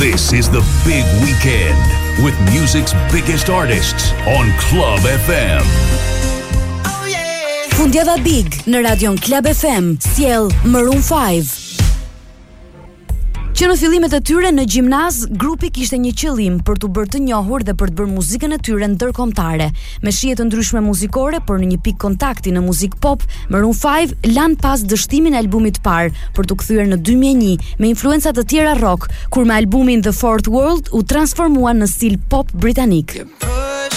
This is the big weekend with music's biggest artists on Club FM. Fundjava Big në Radion Club FM sjell Maroon 5. Që në fillimet e tyre në gjimnaz, grupi kishte një qëllim për të bërë të njohur dhe për të bërë muzikën e tyre ndërkombëtare. Me shije të ndryshme muzikore, por në një pikë kontakti në muzik pop, Maroon 5 lan pas dështimin e albumit të parë për të kthyer në 2001 me influenca të tjera rock, kur me albumin The Fourth World u transformua në stil pop britanik.